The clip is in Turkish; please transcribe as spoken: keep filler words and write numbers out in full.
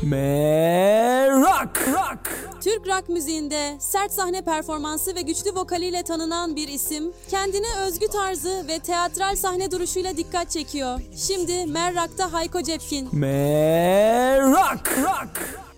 Merak. Rock. Türk rock müziğinde sert sahne performansı ve güçlü vokaliyle tanınan bir isim, kendine özgü tarzı ve teatral sahne duruşuyla dikkat çekiyor. Şimdi Merrak'ta Hayko Cepkin. Merak. Rock.